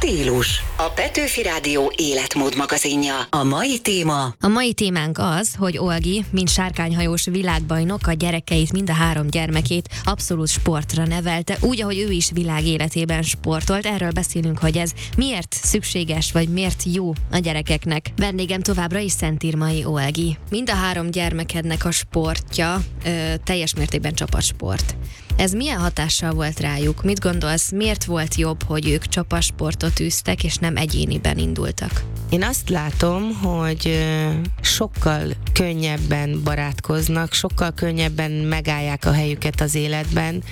stílus. A Petőfi Rádió életmód magazinja. A mai téma... A mai témánk az, hogy Olgi, mint sárkányhajós világbajnok, a gyerekeit, mind a 3 gyermekét abszolút sportra nevelte, úgy, ahogy ő is világ életében sportolt. Erről beszélünk, hogy ez miért szükséges, vagy miért jó a gyerekeknek. Vendégem továbbra is Szentírmai Olgi. Mind a 3 gyermekednek a sportja teljes mértékben csapatsport. Ez milyen hatással volt rájuk? Mit gondolsz, miért volt jobb, hogy ők csapatsportot űztek, és nem egyéniben indultak? Én azt látom, hogy sokkal könnyebben barátkoznak, sokkal könnyebben megállják a helyüket az életben.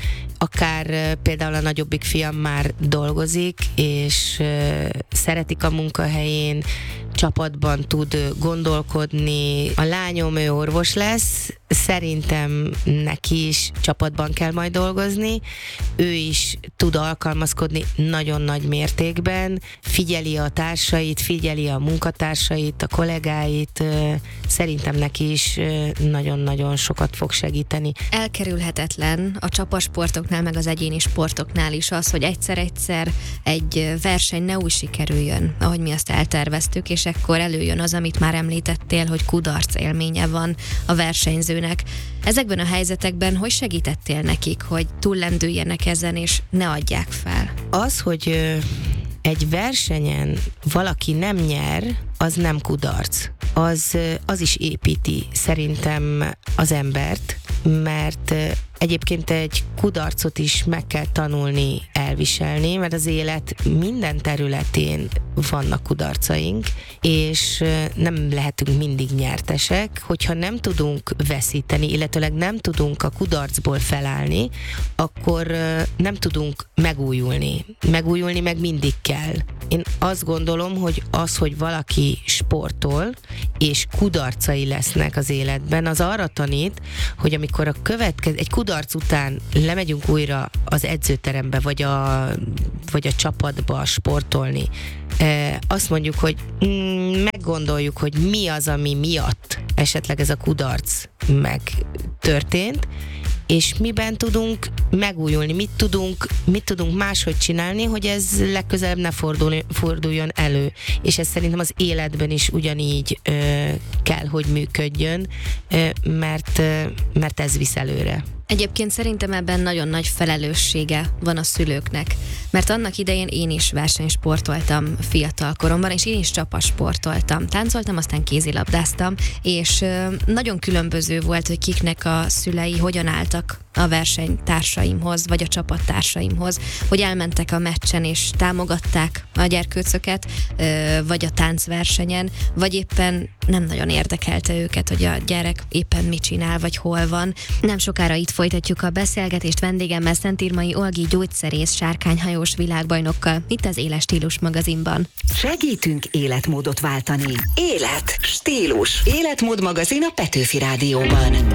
Akár például a nagyobbik fiam már dolgozik, és szeretik a munkahelyén, csapatban tud gondolkodni. A lányom, ő orvos lesz, szerintem neki is csapatban kell majd dolgozni. Ő is tud alkalmazkodni nagyon nagy mértékben, figyeli a társait, figyeli a munkatársait, a kollégáit. Szerintem neki is nagyon-nagyon sokat fog segíteni. Elkerülhetetlen a csapatsportoknál, meg az egyéni sportoknál is az, hogy egyszer-egyszer egy verseny ne úgy sikerüljön, ahogy mi azt elterveztük, és ekkor előjön az, amit már említettél, hogy kudarc élménye van a versenyzőnek. Ezekben a helyzetekben hogy segítettél nekik, hogy túllendüljenek ezen, és ne adják fel? Az, hogy egy versenyen valaki nem nyer, az nem kudarc. Az is építi szerintem az embert, mert egyébként egy kudarcot is meg kell tanulni elviselni, mert az élet minden területén vannak kudarcaink, és nem lehetünk mindig nyertesek. Hogyha nem tudunk veszíteni, illetőleg nem tudunk a kudarcból felállni, akkor nem tudunk megújulni. Megújulni meg mindig kell. Én azt gondolom, hogy az, hogy valaki sportol, és kudarcai lesznek az életben, az arra tanít, hogy amikor egy kudarc után lemegyünk újra az edzőterembe, vagy a csapatba sportolni, azt mondjuk, hogy meggondoljuk, hogy mi az, ami miatt esetleg ez a kudarc megtörtént, és miben tudunk megújulni, mit tudunk máshogy csinálni, hogy ez legközelebb ne forduljon elő. És ez szerintem az életben is ugyanígy kell, hogy működjön, mert ez visz előre. Egyébként szerintem ebben nagyon nagy felelőssége van a szülőknek, mert annak idején én is versenysportoltam fiatal koromban, és én is csapatsportoltam. Táncoltam, aztán kézilabdáztam, és nagyon különböző volt, hogy kiknek a szülei hogyan álltak a versenytársaimhoz, vagy a csapattársaimhoz, hogy elmentek a meccsen, és támogatták a gyerkőcöket, vagy a táncversenyen, vagy éppen nem nagyon érdekelte őket, hogy a gyerek éppen mit csinál, vagy hol van. Nem sokára itt folytatjuk a beszélgetést vendégemmel, Szentírmai Olgi gyógyszerész, sárkányhajós világbajnokkal, itt az Éles Stílus magazinban. Segítünk életmódot váltani. Élet, stílus. Életmód magazin a Petőfi Rádióban.